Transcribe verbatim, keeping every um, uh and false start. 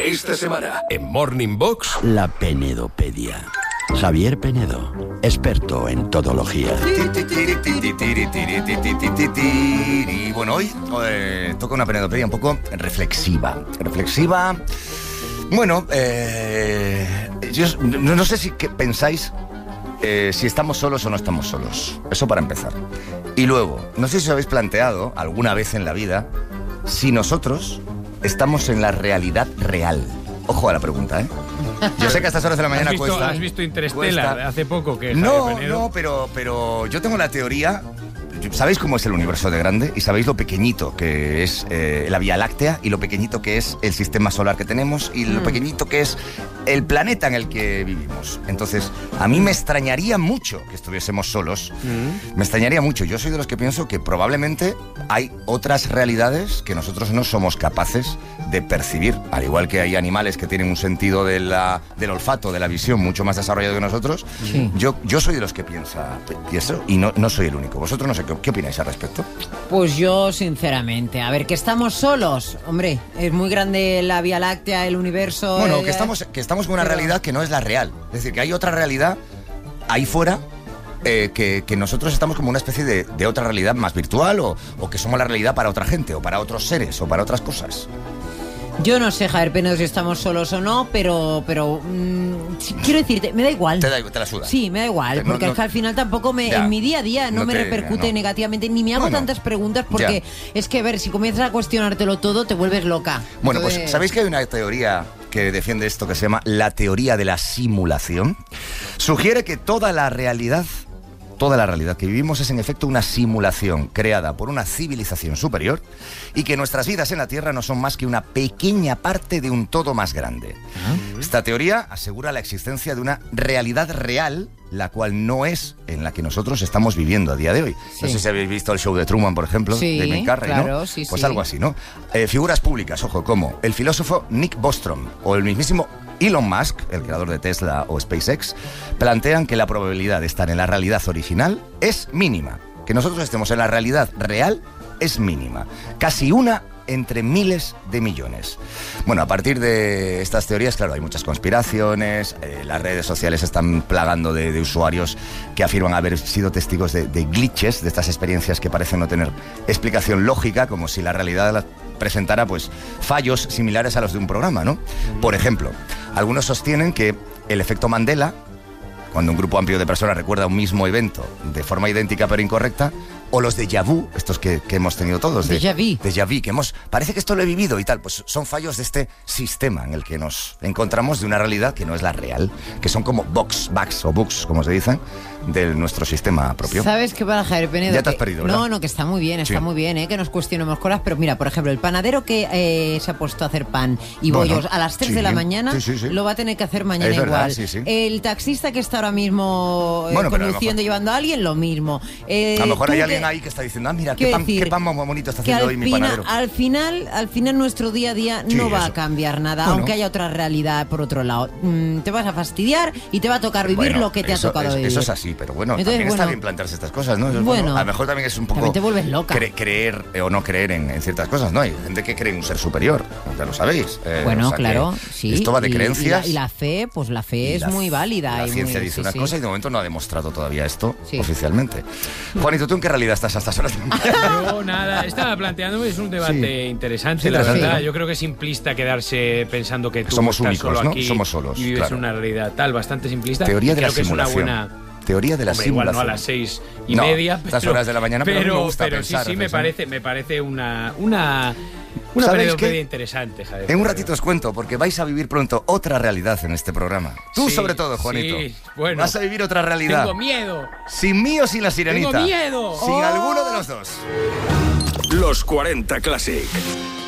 Esta semana, en Morning Box, la penedopedia. Javier Penedo, experto en todología. Y bueno, hoy eh, toca una penedopedia un poco reflexiva. Reflexiva. Bueno, eh, yo no, no sé si que pensáis eh, si estamos solos o no estamos solos. Eso para empezar. Y luego, no sé si os habéis planteado alguna vez en la vida si nosotros estamos en la realidad real. Ojo a la pregunta, ¿eh? Yo sé que a estas horas de la mañana ¿Has visto, cuesta... ¿Has visto Interstellar cuesta. hace poco? Que No, Javier Penedo... no, pero, pero yo tengo la teoría... ¿Sabéis cómo es el universo de grande? Y sabéis lo pequeñito que es eh, la Vía Láctea y lo pequeñito que es el sistema solar que tenemos y lo mm. pequeñito que es el planeta en el que vivimos. Entonces, a mí me extrañaría mucho que estuviésemos solos. Mm. Me extrañaría mucho. Yo soy de los que pienso que probablemente hay otras realidades que nosotros no somos capaces de percibir. Al igual que hay animales que tienen un sentido de la, del olfato, de la visión mucho más desarrollado que nosotros. Sí. Yo, yo soy de los que piensa y eso, y no, no soy el único. Vosotros no sé qué, qué opináis al respecto. Pues yo, sinceramente, a ver, que estamos solos. Hombre, es muy grande la Vía Láctea, el universo... Bueno, eh, que estamos, que estamos con una pero... realidad que no es la real. Es decir, que hay otra realidad ahí fuera... Eh, que, que nosotros estamos como una especie de, de otra realidad más virtual o, o que somos la realidad para otra gente o para otros seres o para otras cosas. Yo no sé, Javier Penedo, si estamos solos o no, pero pero mmm, quiero decirte, me da igual. ¿Te, da, te la suda? Sí, me da igual, no, porque no, es que al final tampoco me, ya, en mi día a día no, no me te, repercute no. negativamente, ni me hago bueno, tantas preguntas porque ya. es que, a ver, si comienzas a cuestionártelo todo, te vuelves loca. Bueno, Entonces... pues, ¿sabéis que hay una teoría que defiende esto que se llama la teoría de la simulación? Sugiere que toda la realidad... Toda la realidad que vivimos es en efecto una simulación creada por una civilización superior y que nuestras vidas en la Tierra no son más que una pequeña parte de un todo más grande. Uh-huh. Esta teoría asegura la existencia de una realidad real, la cual no es en la que nosotros estamos viviendo a día de hoy. Sí. No sé si habéis visto el show de Truman, por ejemplo, sí, de Jim Carrey, claro, ¿no? Sí, pues sí. algo así, ¿no? Eh, figuras públicas, ojo, como el filósofo Nick Bostrom o el mismísimo Elon Musk, el creador de Tesla o SpaceX, plantean que la probabilidad de estar en la realidad original es mínima. Que nosotros estemos en la realidad real es mínima. Casi una entre miles de millones. Bueno, a partir de estas teorías, claro, hay muchas conspiraciones, eh, las redes sociales están plagando de, de usuarios que afirman haber sido testigos de, de glitches, de estas experiencias que parecen no tener explicación lógica, como si la realidad la presentara pues fallos similares a los de un programa, ¿no? Por ejemplo, algunos sostienen que el efecto Mandela, cuando un grupo amplio de personas recuerda un mismo evento de forma idéntica pero incorrecta, o los déjà vu, estos que, que hemos tenido todos. De, déjà vu. Déjà vu, que hemos... Parece que esto lo he vivido y tal. Pues son fallos de este sistema en el que nos encontramos de una realidad que no es la real, que son como box, bugs o bugs, como se dicen, de nuestro sistema propio. ¿Sabes qué pasa, Javier Penedo? Ya te has que, perdido, ¿verdad? No, no, que está muy bien, está sí. muy bien, ¿eh? Que nos cuestionemos cosas, pero mira, por ejemplo, el panadero que eh, se ha puesto a hacer pan y bollos bueno, a las tres sí, de la mañana, sí, sí, sí. lo va a tener que hacer mañana es igual. Verdad, sí, sí. El taxista que está ahora mismo eh, bueno, conduciendo, mejor, llevando a alguien, lo mismo. Eh, a lo mejor hay que, alguien ahí que está diciendo, ah, mira, qué pan, decir, qué pan bonito está haciendo hoy mi fina, panadero. Al final, al final nuestro día a día sí, no va eso. a cambiar nada, bueno. aunque haya otra realidad por otro lado. Mm, te vas a fastidiar y te va a tocar vivir bueno, lo que te eso, ha tocado es, vivir. Eso es así, pero bueno, Entonces, también bueno, está bien plantearse estas cosas, ¿no? Bueno, bueno, a lo mejor también es un poco... También te vuelves loca. Cre creer eh, o no creer en, en ciertas cosas, ¿no? Hay gente que cree en un ser superior, ya lo sabéis. Eh, bueno, o sea claro, sí. Esto va de y, creencias. Y la, y la fe, pues la fe es la, muy válida. La y ciencia muy, dice sí, una sí. cosa y de momento no ha demostrado todavía esto sí. oficialmente. Mm. Juanito, ¿tú en qué realidad estás a estas horas? Yo nada, estaba planteándome, es un debate sí. interesante, sí, la sí. verdad. Yo creo que es simplista quedarse pensando que tú somos estás únicos, solo ¿no? aquí Somos solos, y vives claro. una realidad tal, bastante simplista. Teoría de creo la que simulación. Es una buena... Teoría de la Hombre, simulación. Igual no a las seis y no, media, pero, estas horas de la mañana, pero, pero, me gusta pero pensar, sí, sí, me pensar. parece, me parece una una una penedopedia interesante, Javier. En un ratito os cuento, porque vais a vivir pronto otra realidad en este programa. Tú sí, sobre todo, Juanito. Sí, bueno. Vas a vivir otra realidad. Tengo miedo. ¿Sin mí o sin la sirenita? Tengo miedo. Sin oh. alguno de los dos. Los cuarenta Classic.